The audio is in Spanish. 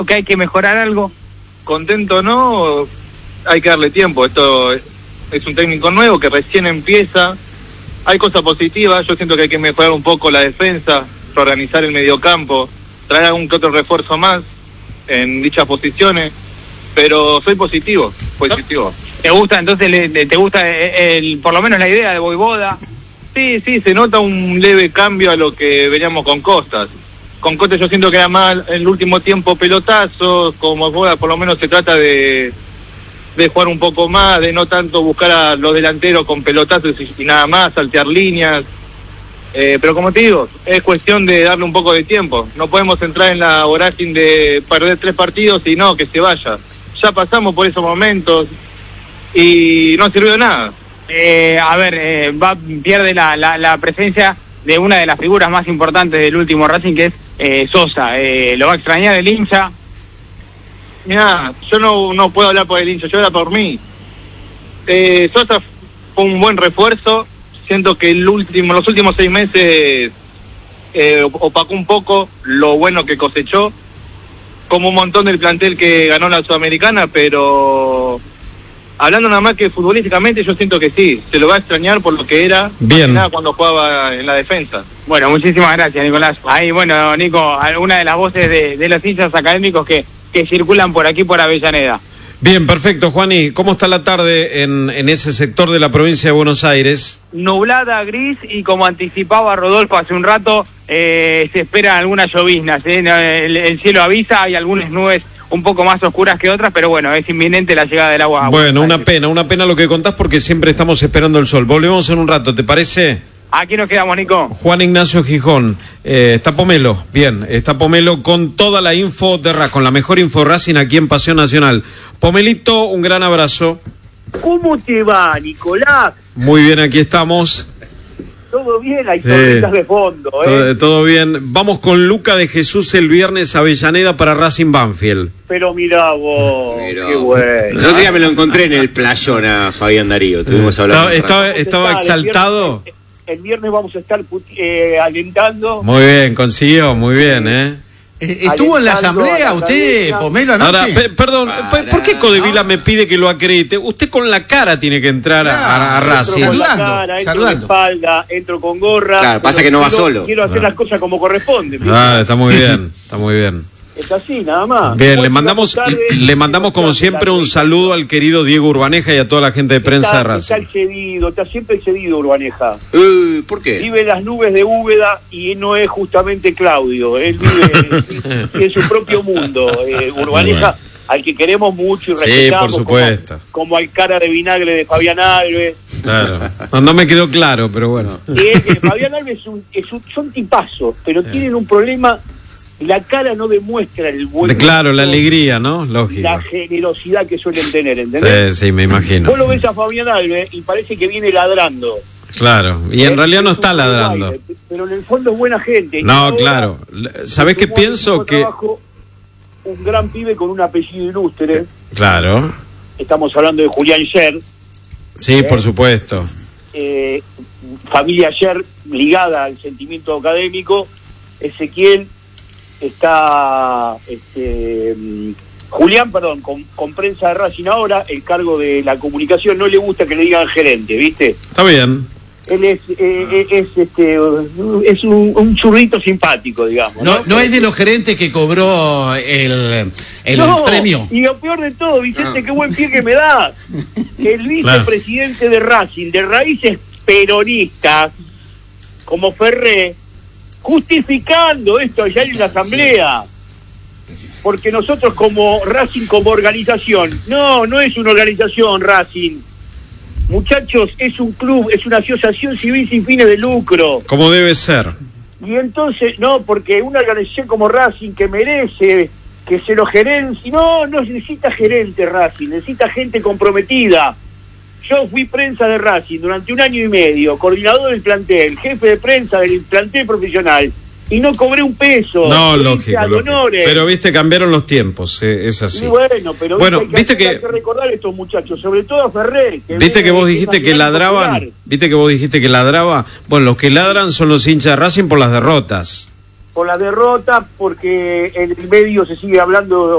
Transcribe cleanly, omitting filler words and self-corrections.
que hay que mejorar algo? Contento no, hay que darle tiempo. Esto es un técnico nuevo que recién empieza. Hay cosas positivas, yo siento que hay que mejorar un poco la defensa, reorganizar el mediocampo, traer algún que otro refuerzo más en dichas posiciones, pero soy positivo. ¿Te gusta entonces, te gusta por lo menos la idea de Vojvoda? Sí, se nota un leve cambio a lo que veníamos con Costas. Con Costas yo siento que era más en el último tiempo pelotazos, como Vojvoda por lo menos se trata de jugar un poco más, de no tanto buscar a los delanteros con pelotazos y nada más, saltear líneas. Pero como te digo, es cuestión de darle un poco de tiempo. No podemos entrar en la vorágine de perder 3 partidos y no, que se vaya. Ya pasamos por esos momentos y no sirvió de nada. Pierde la presencia de una de las figuras más importantes del último Racing, que es Sosa. Lo va a extrañar el hincha. Mirá, yo no puedo hablar por el hincha, yo hablo por mí. Sosa fue un buen refuerzo. Siento que los últimos 6 meses opacó un poco lo bueno que cosechó, como un montón del plantel que ganó la Sudamericana, pero hablando nada más que futbolísticamente, yo siento que sí, se lo va a extrañar por lo que era bien cuando jugaba en la defensa. Bueno, muchísimas gracias, Nicolás. Ahí, bueno, Nico, alguna de las voces de los hinchas académicos que circulan por aquí, por Avellaneda. Bien, perfecto, Juani. ¿Cómo está la tarde en ese sector de la provincia de Buenos Aires? Nublada, gris, y como anticipaba Rodolfo hace un rato, se esperan algunas lloviznas. El cielo avisa, hay algunas nubes un poco más oscuras que otras, pero bueno, es inminente la llegada del agua. Bueno, una pena lo que contás, porque siempre estamos esperando el sol. Volvemos en un rato, ¿te parece? Aquí nos quedamos, Nico. Juan Ignacio Gijón, está Pomelo, bien, está Pomelo con toda la info de Racing, con la mejor info Racing aquí en Pasión Nacional. Pomelito, un gran abrazo. ¿Cómo te va, Nicolás? Muy bien, aquí estamos. Todo bien, hay tormentas de fondo, Todo bien. Vamos con Luca de Jesús el viernes a Avellaneda para Racing Banfield. Pero mirá vos, qué bueno. El otro día me lo encontré en el playón a Fabián Darío, estuvimos hablando. Estaba exaltado. El viernes vamos a estar alentando. Muy bien, consiguió, muy bien, ¿Estuvo en la asamblea usted, Pomelo, anoche? Ahora, perdón, ¿por qué Codevila me pide que lo acredite? Usted con la cara tiene que entrar a Racing. Entro con la cara, entro de espalda, entro con gorra. Claro, pasa que no va solo. Quiero hacer las cosas como corresponde. Está muy bien, está muy bien. Es así, nada más. Bien, le mandamos como siempre un saludo al querido Diego Urbaneja y a toda la gente de prensa de Racing. Está siempre excedido Urbaneja. ¿Por qué? Vive en las nubes de Úbeda y no es justamente Claudio. Él vive en su propio mundo. Urbaneja, al que queremos mucho y respetamos. Sí, por supuesto. Como al cara de vinagre de Fabián Alves. Claro. No me quedó claro, pero bueno. Fabián Alves son tipazos, pero tienen un problema. La cara no demuestra el buen... Claro, la alegría, ¿no? Lógico. La generosidad que suelen tener, ¿entendés? Sí, me imagino. Vos lo ves a Fabián Alves y parece que viene ladrando. Claro, y en realidad no está ladrando. Pero en el fondo es buena gente. No, claro. ¿Sabés qué pienso? Que un gran pibe con un apellido ilustre. Claro. Estamos hablando de Julián Sher. Sí, por supuesto. Familia Sher ligada al sentimiento académico. Ezequiel está Julián, con prensa de Racing ahora, el cargo de la comunicación. No le gusta que le digan gerente, ¿viste? Está bien. Él es un churrito simpático, digamos. No es de los gerentes que cobró el premio. Y lo peor de todo, Vicente, qué buen pie que me das. El vicepresidente de Racing, de raíces peronistas, como Ferré, justificando esto allá en la asamblea, porque nosotros como Racing, como organización, no es una organización Racing, muchachos, es un club, es una asociación civil sin fines de lucro, como debe ser. Y entonces, porque una organización como Racing que merece que se lo gerencie, no necesita gerente Racing, necesita gente comprometida. Yo fui prensa de Racing durante 1 año y medio, coordinador del plantel, jefe de prensa del plantel profesional, y no cobré un peso. No, lógico. Pero viste, cambiaron los tiempos, es así. Y bueno, hay que recordar a estos muchachos, sobre todo a Ferrer. Viste que vos dijiste que ladraban, bueno, los que ladran son los hinchas de Racing por las derrotas. Por las derrotas, porque en el medio se sigue hablando